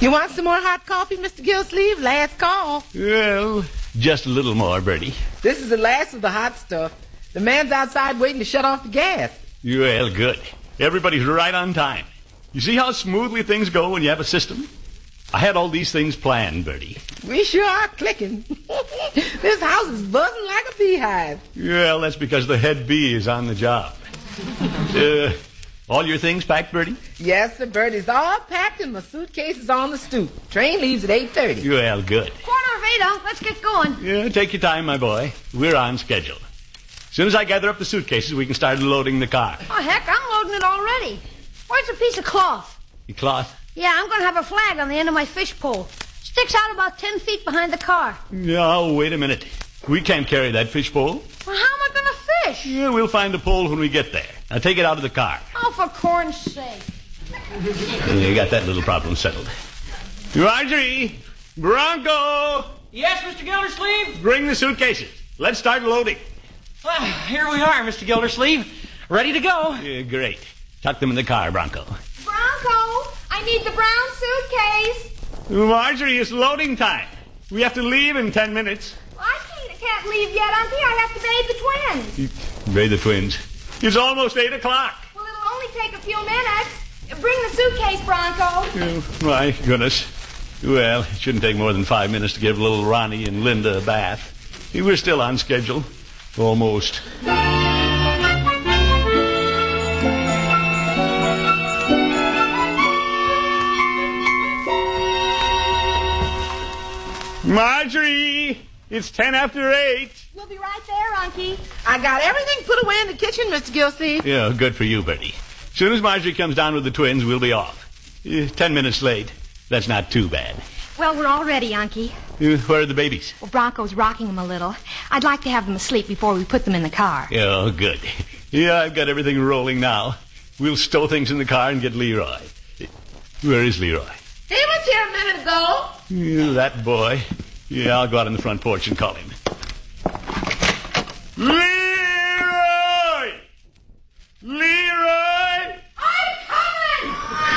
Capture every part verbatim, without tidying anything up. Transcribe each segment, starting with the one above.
You want some more hot coffee, Mister Gillsleeve? Last call. Well, just a little more, Bertie. This is the last of the hot stuff. The man's outside waiting to shut off the gas. Well, good. Everybody's right on time. You see how smoothly things go when you have a system? I had all these things planned, Bertie. We sure are clicking. This house is buzzing like a beehive. Well, that's because the head bee is on the job. uh, all your things packed, Bertie? Yes, sir, Bertie's all packed and my suitcase is on the stoop. Train leaves at eight thirty. Well, good. Quarter of eight, Unc. Let's get going. Yeah, take your time, my boy. We're on schedule. As soon as I gather up the suitcases, we can start loading the car. Oh, heck, I'm loading it already. Where's a piece of cloth? The cloth? Yeah, I'm going to have a flag on the end of my fish pole. Sticks out about ten feet behind the car. No, wait a minute. We can't carry that fish pole. Well, how am I going to fish? Yeah, we'll find the pole when we get there. Now take it out of the car. Oh, for corn's sake. You got that little problem settled. Marjorie! Bronco! Yes, Mister Gildersleeve? Bring the suitcases. Let's start loading. Well, here we are, Mister Gildersleeve. Ready to go. Yeah, great. Tuck them in the car, Bronco. Bronco, I need the brown suitcase. Marjorie, it's loading time. We have to leave in ten minutes. Well, I can't, can't leave yet, Uncle. I have to bathe the twins. Bathe the twins. It's almost eight o'clock. Well, it'll only take a few minutes. Bring the suitcase, Bronco. Oh, my goodness. Well, it shouldn't take more than five minutes to give little Ronnie and Linda a bath. We're still on schedule. Almost. Marjorie! It's ten after eight. We'll be right there, Unky. I got everything put away in the kitchen, Mister Gillsleeve. Yeah, good for you, Bertie. As soon as Marjorie comes down with the twins, we'll be off. Uh, ten minutes late. That's not too bad. Well, we're all ready, Unky. Uh, where are the babies? Well, Bronco's rocking them a little. I'd like to have them asleep before we put them in the car. Oh, good. Yeah, I've got everything rolling now. We'll stow things in the car and get Leroy. Where is Leroy? He was here a minute ago. Yeah, that boy. Yeah, I'll go out on the front porch and call him. Leroy! Leroy! I'm coming!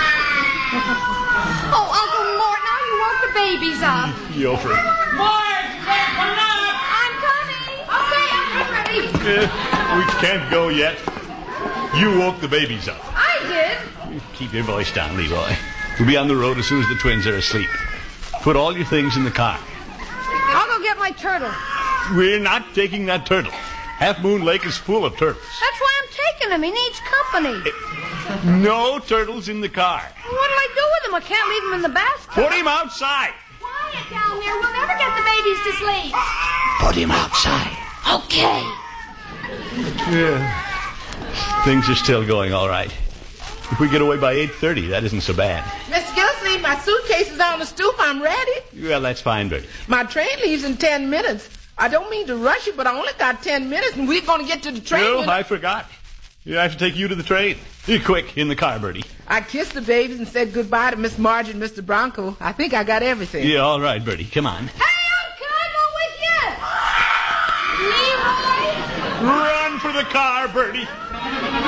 Oh, Uncle Mort, now you woke the babies up. Yofer. Boys, they're coming up. I'm coming. Okay, I'm ready. Uh, we can't go yet. You woke the babies up. I did. Keep your voice down, Leroy. We'll be on the road as soon as the twins are asleep. Put all your things in the car. I'll go get my turtle. We're not taking that turtle. Half Moon Lake is full of turtles. That's why I'm taking him. He needs company. No turtles in the car. What'll I do with him? I can't leave him in the bathtub. Put him outside. Quiet down there. We'll never get the babies to sleep. Put him outside. Okay. Yeah. Things are still going all right. If we get away by eight thirty, that isn't so bad. Mister Gillsleeve, my suitcase is on the stoop. I'm ready. Well, that's fine, Bertie. My train leaves in ten minutes. I don't mean to rush you, but I only got ten minutes, and we're going to get to the train. No, when... I forgot. Yeah, I have to take you to the train. You quick, in the car, Bertie. I kissed the babies and said goodbye to Miss Marge and Mister Bronco. I think I got everything. Yeah, all right, Bertie. Come on. Hey, Unc, can I go with you? Leroy? Run for the car, Bertie.